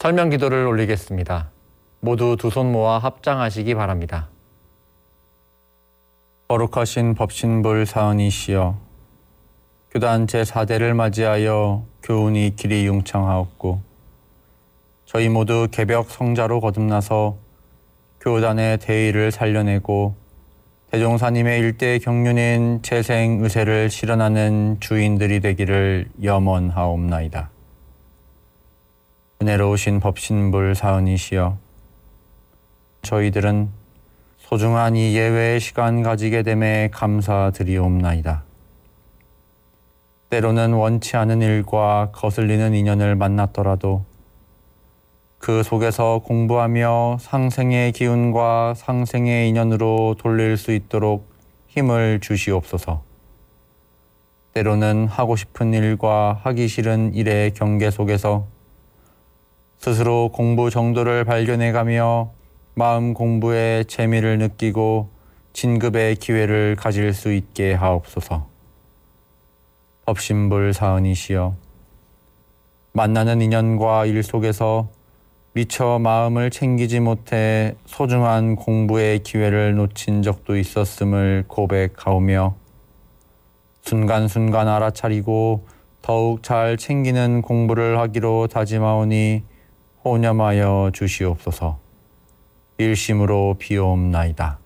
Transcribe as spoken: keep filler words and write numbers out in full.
설명 기도를 올리겠습니다. 모두 두 손 모아 합장하시기 바랍니다. 거룩하신 법신불 사은이시여, 교단 제사 대를 맞이하여 교훈이 길이 융창하옵고 저희 모두 개벽 성자로 거듭나서 교단의 대의를 살려내고 대종사님의 일대 경륜인 재생 의세를 실현하는 주인들이 되기를 염원하옵나이다. 은혜로우신 법신불 사은이시여, 저희들은 소중한 이 예외의 시간 가지게 됨에 감사드리옵나이다. 때로는 원치 않은 일과 거슬리는 인연을 만났더라도 그 속에서 공부하며 상생의 기운과 상생의 인연으로 돌릴 수 있도록 힘을 주시옵소서. 때로는 하고 싶은 일과 하기 싫은 일의 경계 속에서 스스로 공부 정도를 발견해가며 마음 공부에 재미를 느끼고 진급의 기회를 가질 수 있게 하옵소서. 법신불 사은이시여, 만나는 인연과 일 속에서 미처 마음을 챙기지 못해 소중한 공부의 기회를 놓친 적도 있었음을 고백하오며 순간순간 알아차리고 더욱 잘 챙기는 공부를 하기로 다짐하오니 호념하여 주시옵소서. 일심으로 비옵나이다.